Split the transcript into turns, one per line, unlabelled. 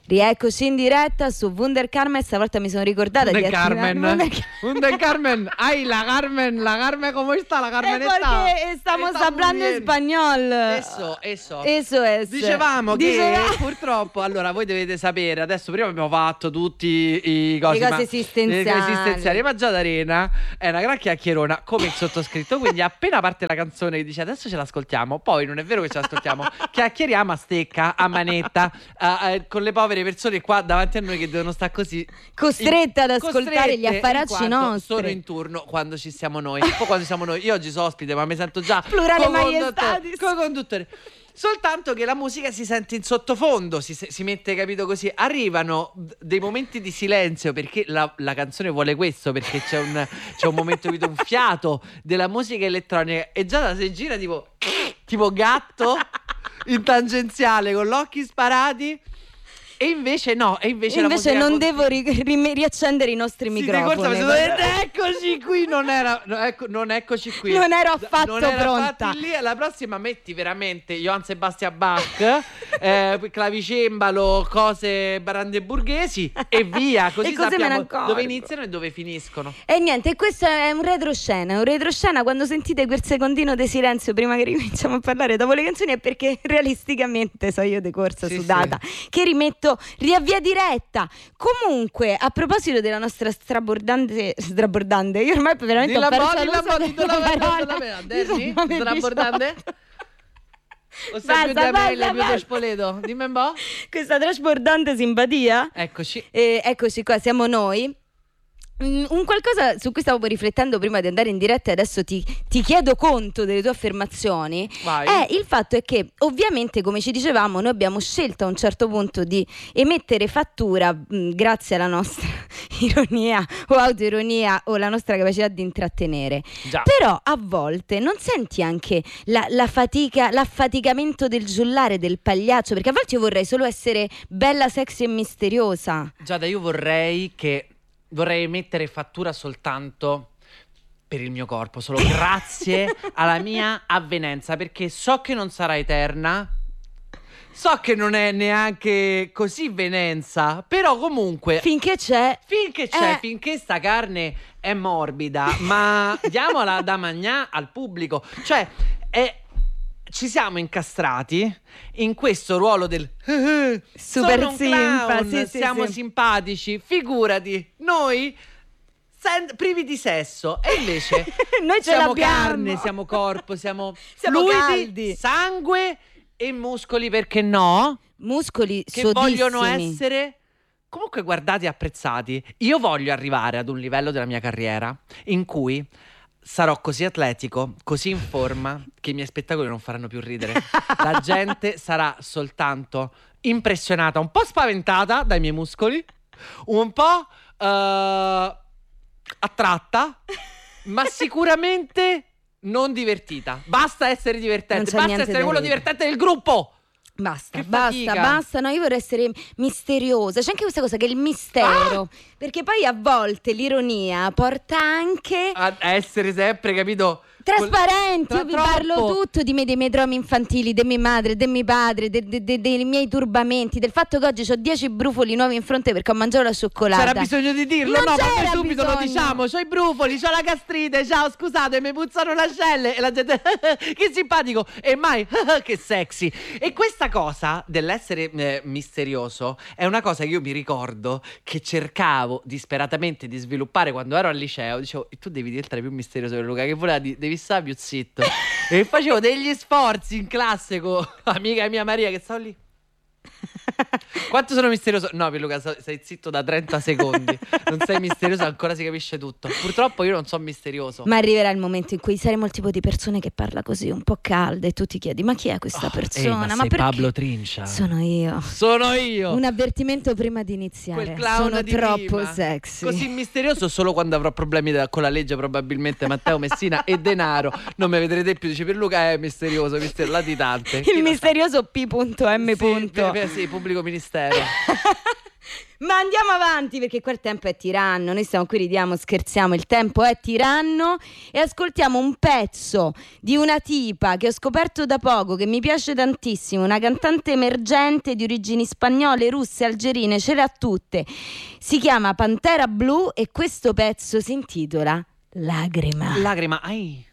Rieccoci in diretta su Wunder Carmen. Stavolta mi sono ricordata
Wunder
di attivare
Wunder Carmen. Ay, la Carmen, ¿cómo está? La Carmen está.
Porque estamos hablando español.
Eso.
Eso es.
Dicevamo che purtroppo, allora voi dovete sapere, adesso prima abbiamo fatto tutti i cose esistenziali, ma già D'Arena è una gran chiacchierona come il sottoscritto, quindi appena parte la canzone dice adesso ce l'ascoltiamo, poi non è vero che ce l'ascoltiamo, chiacchieriamo a stecca, a manetta, con le povere persone qua davanti a noi che devono stare così
costrette ad ascoltare gli affaracci nostri.
Sono in turno quando ci siamo noi. Poi quando siamo noi, io oggi sono ospite ma mi sento già
plurale maiestatis
co-conduttore. Soltanto che la musica si sente in sottofondo, si mette, capito, così. Arrivano dei momenti di silenzio perché la canzone vuole questo, perché c'è un momento, capito, un fiato della musica elettronica e già da si gira tipo gatto in tangenziale con gli occhi sparati. E invece no, invece
non devo riaccendere i nostri microfoni.
Eccoci qui, non eccoci qui.
Non ero affatto pronta.
Lì, alla prossima metti veramente Johann Sebastian Bach, clavicembalo, cose brandeburghesi e via, così sappiamo dove iniziano e dove finiscono.
E niente, questo è un retroscena. Quando sentite quel secondino di silenzio prima che ricominciamo a parlare dopo le canzoni è perché realisticamente so io decorsa sudata che rimetto riavvia diretta. Comunque, a proposito della nostra strabordante, io ormai veramente ho perso
strabordante. O sei più spoleto? Dimmi un po'.
Questa trasbordante simpatia.
Eccoci.
Eccoci qua, siamo noi. Un qualcosa su cui stavo riflettendo prima di andare in diretta e adesso ti chiedo conto delle tue affermazioni.
Vai.
Il fatto è che ovviamente, come ci dicevamo, noi abbiamo scelto a un certo punto di emettere fattura grazie alla nostra ironia o autoironia o la nostra capacità di intrattenere.
Già.
Però a volte non senti anche la fatica, l'affaticamento del giullare, del pagliaccio? Perché a volte io vorrei solo essere bella, sexy e misteriosa.
Giada, io vorrei mettere fattura soltanto per il mio corpo, solo grazie alla mia avvenenza, perché so che non sarà eterna, so che non è neanche così venenza, però comunque finché sta carne è morbida, ma diamola da mangià al pubblico, cioè ci siamo incastrati in questo ruolo del
super simpatici,
siamo simpatici, figurati, noi privi di sesso, e invece
noi
siamo carne, siamo corpo, siamo fluidi,
caldi,
sangue e muscoli, perché no?
Muscoli
che
sodissimi,
vogliono essere comunque guardati e apprezzati. Io voglio arrivare ad un livello della mia carriera in cui sarò così atletico, così in forma, che i miei spettacoli non faranno più ridere. La gente sarà soltanto impressionata, un po' spaventata dai miei muscoli, un po' attratta, ma sicuramente non divertita. Basta essere divertente, basta essere quello divertente del gruppo.
Basta, no, io vorrei essere misteriosa. C'è anche questa cosa che è il mistero, perché poi a volte l'ironia porta anche
a essere sempre, capito,
trasparenti. Io vi parlo tutto di me, dei miei traumi infantili, di mia madre, di mio padre, dei miei turbamenti, del fatto che oggi ho 10 brufoli nuovi in fronte perché ho mangiato la cioccolata.
C'era bisogno di dirlo?
Non
no,
c'era
perché subito
bisogno.
Lo diciamo. C'ho i brufoli, c'ho la gastrite, ciao, scusate, mi puzzano le ascelle. E la gente che simpatico, e mai che sexy. E questa cosa dell'essere misterioso è una cosa che io mi ricordo che cercavo disperatamente di sviluppare quando ero al liceo. Dicevo, tu devi diventare più misterioso per Luca, che voleva devi stare più zitto. E facevo degli sforzi in classe con amica mia Maria che stavo lì. Quanto sono misterioso? No, Pierluca, sei zitto da 30 secondi. Non sei misterioso, ancora si capisce tutto. Purtroppo io non sono misterioso.
Ma arriverà il momento in cui saremo il tipo di persone che parla così, un po' calda, e tu ti chiedi: ma chi è questa persona?
Ma sei
perché?
Pablo Trincia.
Sono io. Un avvertimento prima di iniziare.
Quel clown
sono
di
troppo
prima.
Sexy.
Così misterioso solo quando avrò problemi con la legge, probabilmente Matteo Messina e denaro. Non mi vedrete più. Dice Pierluca è misterioso, latitante.
Il misterioso P.M.
Sì, pubblico ministero.
Ma andiamo avanti perché qua il tempo è tiranno. Noi stiamo qui, ridiamo, scherziamo, il tempo è tiranno. E ascoltiamo un pezzo di una tipa che ho scoperto da poco, che mi piace tantissimo, una cantante emergente di origini spagnole, russe, algerine, ce le ha tutte. Si chiama Pantera Blu e questo pezzo si intitola Lagrima.
Lagrima, ai.